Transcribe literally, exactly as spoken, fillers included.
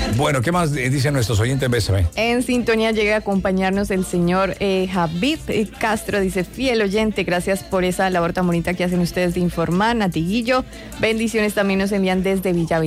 Bueno, ¿qué más dicen nuestros oyentes? Bésame. En sintonía llega a acompañarnos el señor eh, Javid Castro, dice, fiel oyente, gracias por esa labor tan bonita que hacen ustedes de informar, Natiguillo. Bendiciones también nos envían desde Villavicencio.